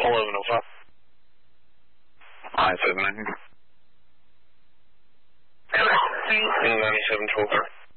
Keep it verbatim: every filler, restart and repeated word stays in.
eleven oh five. I seven nine. ninety-seven twelve.